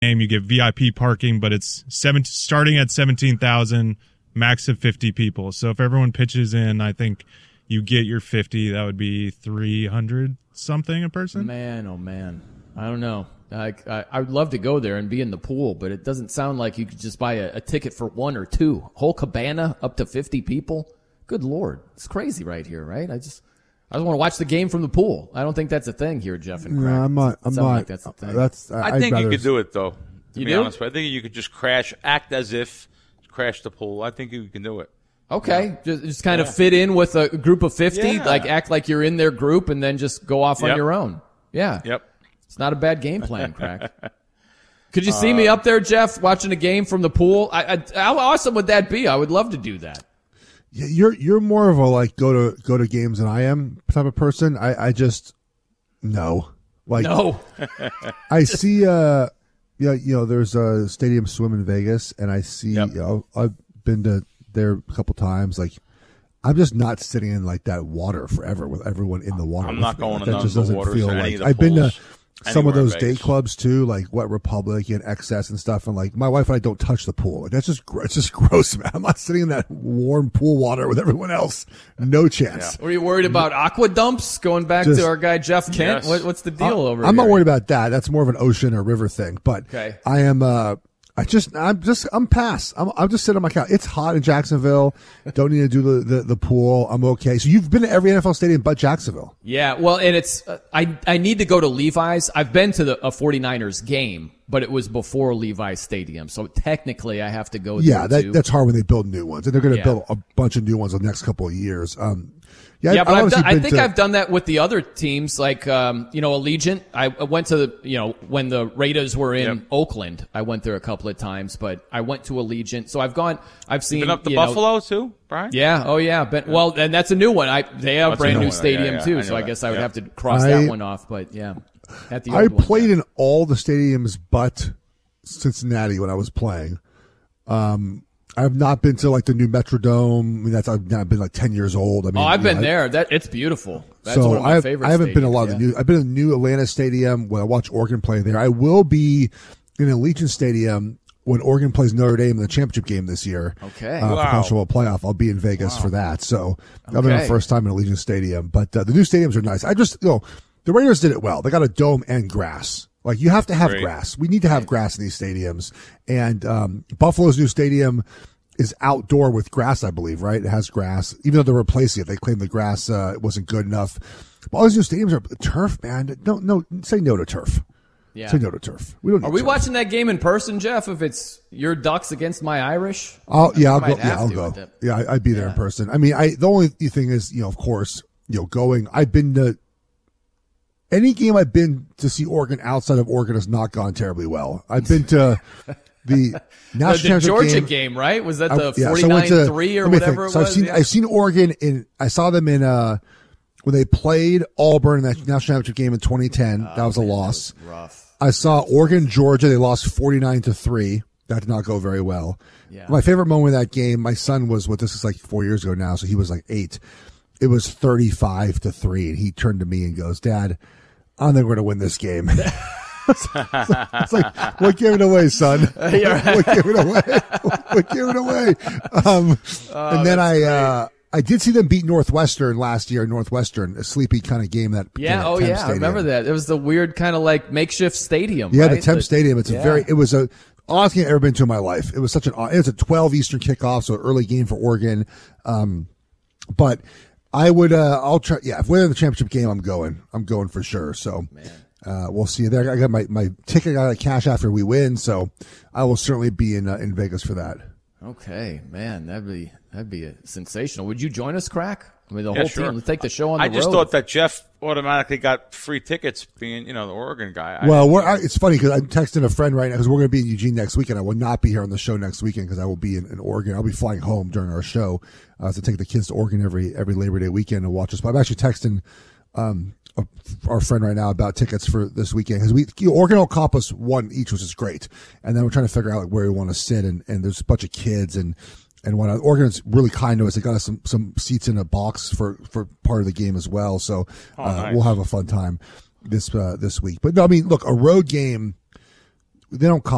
You get VIP parking, but it's starting at 17,000, max of 50 people. So if everyone pitches in, I think you get your 50. That would be 300 something a person. Man, oh man, I don't know. I would love to go there and be in the pool, but it doesn't sound like you could just buy a ticket for one or two. Whole cabana up to 50 people. Good Lord, it's crazy right here, right? I just want to watch the game from the pool. I don't think that's a thing here, Jeff and Craig. No, I'm not. Like that's a thing. I think you could do it, though. You be do? honest, I think you could just act as if crash the pool. I think you can do it. Okay, just kind of fit in with a group of 50, like act like you're in their group, and then just go off on your own. Yeah. Yep. It's not a bad game plan, Craig. Could you see me up there, Jeff, watching a game from the pool? How awesome would that be? I would love to do that. Yeah, you're more of a like go to games than I am type of person. I just no. Like no. I see there's a Stadium Swim in Vegas, and I see I've been to there a couple times. Like I'm just not sitting in like that water forever with everyone in the water. I'm not going that just doesn't waters feel or any like of the I've been to pools some of those Vegas. day clubs too, like Wet Republic and Excess and stuff. And like my wife and I don't touch the pool. Like, that's just it's just gross, man. I'm not sitting in that warm pool water with everyone else. No chance. Were you worried about aqua dumps? Going back to our guy Jeff Kent, Yes. what's the deal over here? I'm not worried about that. That's more of an ocean or river thing. But I am. I'm pass. I'm just sitting on my couch. It's hot in Jacksonville. Don't need to do the pool. I'm okay. So you've been to every NFL stadium but Jacksonville. Yeah, well, and it's I need to go to Levi's. I've been to a 49ers game, but it was before Levi's Stadium, so technically I have to go there too. That's hard when they build new ones, and they're going to build a bunch of new ones the next couple of years. But I think I've done that with the other teams, like Allegiant. I went to when the Raiders were in Oakland. I went there a couple of times, but I went to Allegiant. So I've seen. Been up to Buffalo too, Brian? Yeah. Oh yeah. But, well, and that's a new one. They have a brand new stadium too, so I guess I would have to cross that one off. But yeah, I played in all the stadiums but Cincinnati when I was playing. I have not been to like the new Metrodome. I mean, I've been like 10 years old. I mean, I've been there. It's beautiful. That's one of my favorite. I haven't been a lot of the new. I've been in the new Atlanta Stadium when I watch Oregon play there. I will be in Allegiant Stadium when Oregon plays Notre Dame in the championship game this year. Okay. For college football playoff, I'll be in Vegas for that. So I've been the first time in Allegiant Stadium, but the new stadiums are nice. The Raiders did it well. They got a dome and grass. Like you have to have grass. We need to have grass in these stadiums. And Buffalo's new stadium is outdoor with grass, I believe, right? It has grass. Even though they're replacing it, they claim the grass wasn't good enough. But all these new stadiums are turf, man. No, say no to turf. Yeah. Say no to turf. We don't. Are we watching that game in person, Jeff? If it's your Ducks against my Irish, I'll go. Yeah, I'll go. Yeah, I'd be there in person. I mean, the only thing is, of course, going. I've been to any game I've been to see Oregon outside of Oregon has not gone terribly well. I've been to the national the Georgia game, right? Was that the 49-3 or whatever it was? I've seen Oregon I saw them in when they played Auburn in that national championship game in 2010. That was a loss. That was rough. I saw Oregon, Georgia. They lost 49-3. That did not go very well. Yeah. My favorite moment of that game, my son was this is like 4 years ago now, so he was like 8. It was 35-3, and he turned to me and goes, "Dad, I don't think we're going to win this game." It's like, what gave it away, son? What gave it away? What gave it away? And then I did see them beat Northwestern last year. Northwestern, a sleepy kind of game that. Stadium. I remember that. It was the weird kind of like makeshift stadium. Yeah, right? the Temp Stadium. It was a oddest game I've ever been to in my life. It was it was a 12 Eastern kickoff, so an early game for Oregon. But I would, I'll try. Yeah, if we're in the championship game, I'm going for sure. So. We'll see you there. I got my ticket. I got cash after we win, so I will certainly be in Vegas for that. Okay, man, that'd be sensational. Would you join us, Crack? I mean, the whole team. Let's take the show on the road. I just thought that Jeff automatically got free tickets, being the Oregon guy. It's funny because I'm texting a friend right now because we're going to be in Eugene next weekend. I will not be here on the show next weekend because I will be in Oregon. I'll be flying home during our show to take the kids to Oregon every Labor Day weekend and watch us. But I'm actually texting our friend right now about tickets for this weekend because Oregon will comp us one each, which is great, and then we're trying to figure out where we want to sit, and there's a bunch of kids and whatnot. Oregon's really kind to us. They got us some seats in a box for part of the game as well, so nice. We'll have a fun time this week. But no, I mean, look, a road game, they don't comp